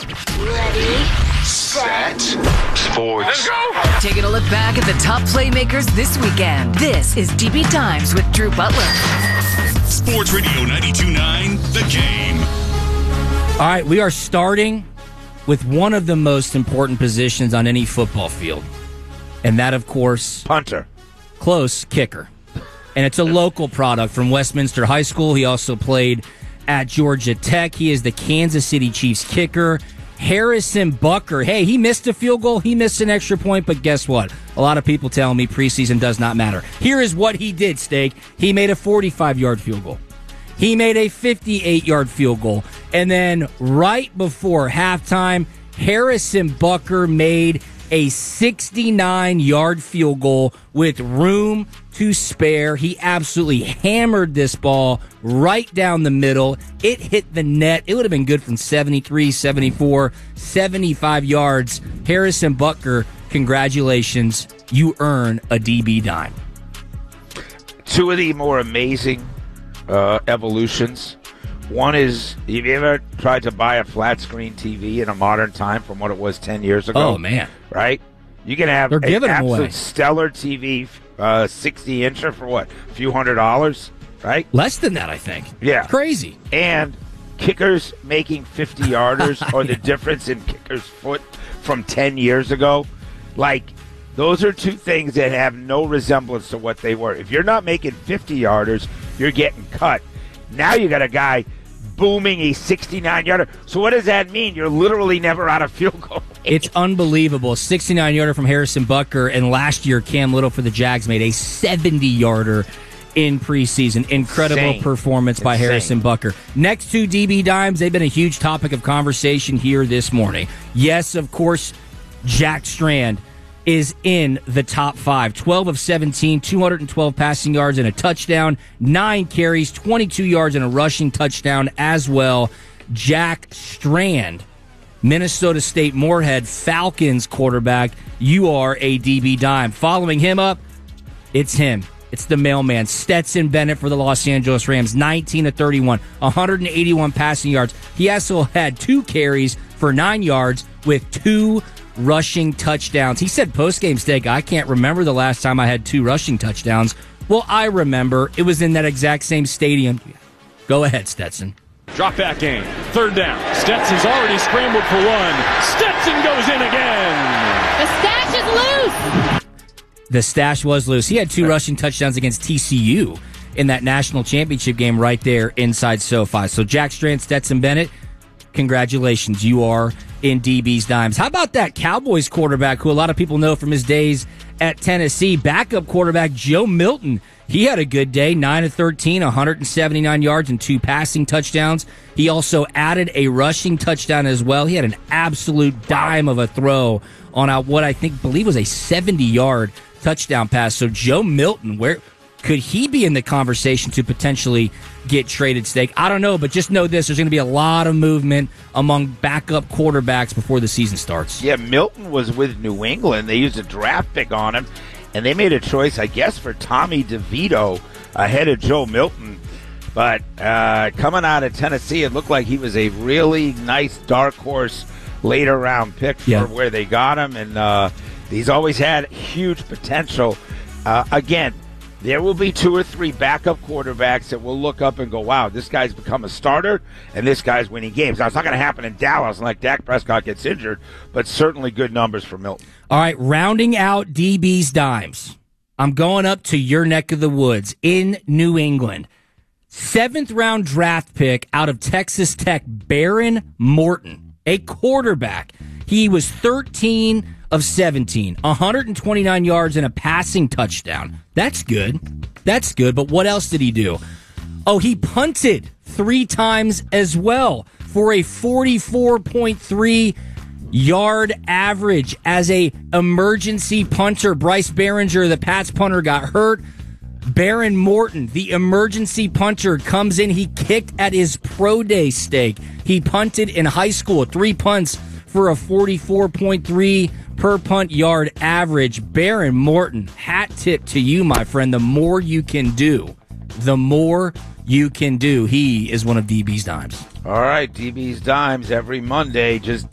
Ready, set, sports. Let's go! Taking a look back at the top playmakers this weekend. This is DB Times with Drew Butler. Sports Radio 92.9, The Game. All right, we are starting with one of the most important positions on any football field. And that, of course... punter. Close, kicker. And it's a local product from Westminster High School. He also played at Georgia Tech. He is the Kansas City Chiefs kicker. Harrison Butker. Hey, he missed a field goal. He missed an extra point, but guess what? A lot of people tell me preseason does not matter. Here is what he did, Steak. He made a 45-yard field goal. He made a 58-yard field goal. And then right before halftime, Harrison Butker made a 69-yard field goal with room to spare. He absolutely hammered this ball right down the middle. It hit the net. It would have been good from 73, 74, 75 yards. Harrison Butker, congratulations. You earn a DB dime. Two of the more amazing evolutions. One is, have you ever tried to buy a flat screen TV in a modern time from what it was 10 years ago? Oh, man. Right? You can have an absolute stellar TV, 60-incher for what? A few $100s, right? Less than that, I think. Yeah. It's crazy. And kickers making 50-yarders or the difference in kickers' foot from 10 years ago. Like, those are two things that have no resemblance to what they were. If you're not making 50-yarders, you're getting cut. Now you got a guy booming a 69-yarder. So what does that mean? You're literally never out of field goal. It's unbelievable. 69-yarder from Harrison Butker, and last year Cam Little for the Jags made a 70-yarder in preseason. Incredible performance by Harrison Butker. Next two DB dimes, they've been a huge topic of conversation here this morning. Yes, of course, Jack Strand is in the top 5. 12 of 17, 212 passing yards and a touchdown, 9 carries, 22 yards and a rushing touchdown as well. Jack Strand, Minnesota State Moorhead Falcons quarterback. You are a DB dime. Following him up, it's him. It's the mailman, Stetson Bennett for the Los Angeles Rams, 19 of 31, 181 passing yards. He also had 2 carries for 9 yards with 2 rushing touchdowns. He said post-game, Steak, I can't remember the last time I had 2 rushing touchdowns. Well, I remember. It was in that exact same stadium. Go ahead, Stetson. Drop back game. 3rd down. Stetson's already scrambled for one. Stetson goes in again. The stash is loose. The stash was loose. He had 2 rushing touchdowns against TCU in that national championship game right there inside SoFi. So Jack Strand, Stetson Bennett, congratulations. You are in DB's dimes. How about that Cowboys quarterback who a lot of people know from his days at Tennessee? Backup quarterback Joe Milton. He had a good day, 9 of 13, 179 yards and 2 passing touchdowns. He also added a rushing touchdown as well. He had an absolute dime of a throw on what I believe was a 70-yard touchdown pass. So Joe Milton, where could he be in the conversation to potentially get traded, Steak? I don't know, but just know this. There's going to be a lot of movement among backup quarterbacks before the season starts. Yeah, Milton was with New England. They used a draft pick on him, and they made a choice, I guess, for Tommy DeVito ahead of Joe Milton. But coming out of Tennessee, it looked like he was a really nice dark horse later round pick for where they got him, and he's always had huge potential. Again, there will be 2 or 3 backup quarterbacks that will look up and go, wow, this guy's become a starter, and this guy's winning games. Now, it's not going to happen in Dallas unless Dak Prescott gets injured, but certainly good numbers for Milton. All right, rounding out DB's dimes, I'm going up to your neck of the woods in New England. 7th-round draft pick out of Texas Tech, Baron Morton, a quarterback. He was 13 of 17, 129 yards and a passing touchdown. That's good. That's good. But what else did he do? Oh, he punted 3 times as well for a 44.3 yard average as a emergency punter. Bryce Behringer, the Pats punter, got hurt. Baron Morton, the emergency punter, comes in. He kicked at his pro day, Steak. He punted in high school, 3 punts for a 44.3 per punt yard average. Baron Morton, hat tip to you, my friend. The more you can do, the more you can do. He is one of DB's dimes. All right, DB's dimes every Monday. Just